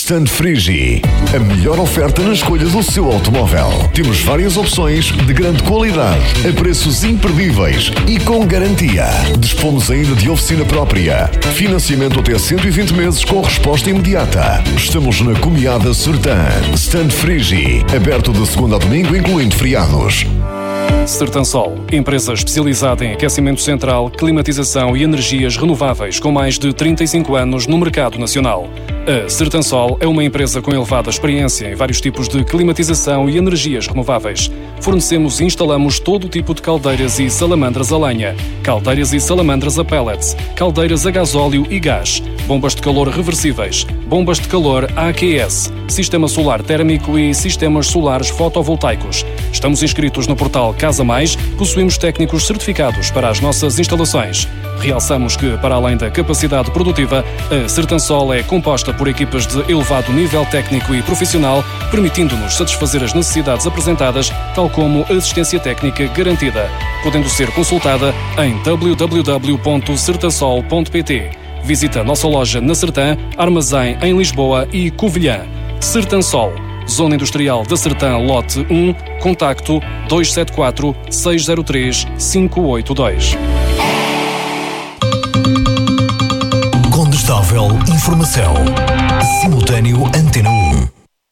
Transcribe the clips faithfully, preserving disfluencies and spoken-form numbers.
Stand Frigi, a melhor oferta na escolha do seu automóvel. Temos várias opções de grande qualidade, a preços imperdíveis e com garantia. Dispomos ainda de oficina própria. Financiamento até cento e vinte meses com resposta imediata. Estamos na Comiada Sertã. Stand Frigi, aberto de segunda a domingo, incluindo feriados. Sertansol, empresa especializada em aquecimento central, climatização e energias renováveis com mais de trinta e cinco anos no mercado nacional. A Sertansol é uma empresa com elevada experiência em vários tipos de climatização e energias renováveis. Fornecemos e instalamos todo o tipo de caldeiras e salamandras a lenha, caldeiras e salamandras a pellets, caldeiras a gasóleo e gás, bombas de calor reversíveis, bombas de calor A Q S, sistema solar térmico e sistemas solares fotovoltaicos. Estamos inscritos no portal Casa Mais, possuímos técnicos certificados para as nossas instalações. Realçamos que, para além da capacidade produtiva, a Sertansol é composta por equipas de elevado nível técnico e profissional, permitindo-nos satisfazer as necessidades apresentadas, tal como assistência técnica garantida, podendo ser consultada em w w w ponto sertansol ponto p t. Visita a nossa loja na Sertã, Armazém em Lisboa e Covilhã. Sertansol, Zona Industrial da Sertã, lote um, contacto dois sete quatro, seis zero três, cinco oito dois. Condestável Informação. Simultâneo Antena um.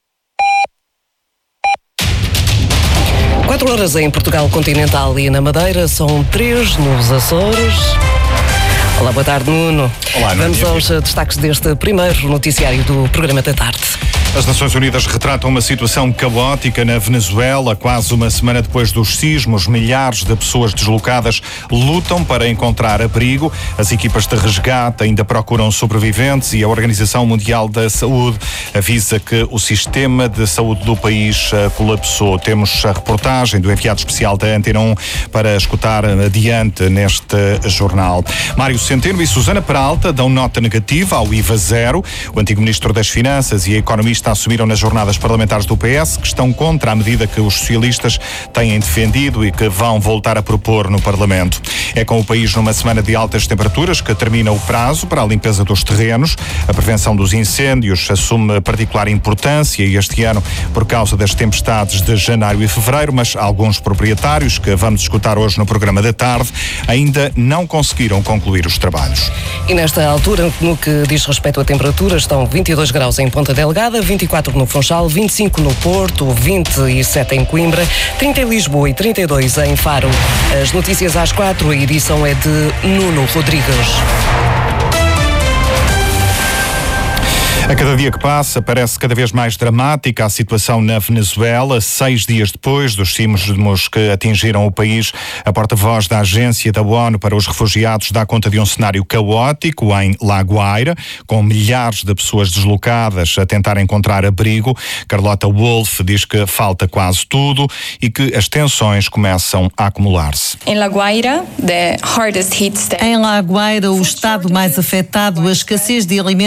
quatro horas em Portugal Continental e na Madeira, são três nos Açores. Olá, boa tarde, Nuno. Olá, Nuno. Vamos aos destaques deste primeiro noticiário do programa da tarde. As Nações Unidas retratam uma situação caótica na Venezuela. Quase uma semana depois dos sismos, milhares de pessoas deslocadas lutam para encontrar abrigo. As equipas de resgate ainda procuram sobreviventes e a Organização Mundial da Saúde avisa que o sistema de saúde do país colapsou. Temos a reportagem do enviado especial da Antena um para escutar adiante neste jornal. Mário Centeno e Susana Peralta dão nota negativa ao I V A zero. O antigo Ministro das Finanças e a economista assumiram nas jornadas parlamentares do P S que estão contra a medida que os socialistas têm defendido e que vão voltar a propor no Parlamento. É com o país numa semana de altas temperaturas que termina o prazo para a limpeza dos terrenos. A prevenção dos incêndios assume particular importância este ano por causa das tempestades de janeiro e fevereiro, mas alguns proprietários, que vamos escutar hoje no programa da tarde, ainda não conseguiram concluir os trabalhos. E nesta altura, no que diz respeito à temperatura, estão vinte e dois graus em Ponta Delgada, vinte e quatro no Funchal, vinte e cinco no Porto, vinte e sete em Coimbra, trinta em Lisboa e trinta e dois em Faro. As notícias às quatro, a edição é de Nuno Rodrigues. A cada dia que passa, parece cada vez mais dramática a situação na Venezuela. Seis dias depois dos sismos que atingiram o país, a porta-voz da Agência da ONU para os Refugiados dá conta de um cenário caótico em La Guaira, com milhares de pessoas deslocadas a tentar encontrar abrigo. Carlota Wolff diz que falta quase tudo e que as tensões começam a acumular-se. Em La Guaira, the hardest hit state. Em La Guaira, o estado mais afetado, a escassez de alimentos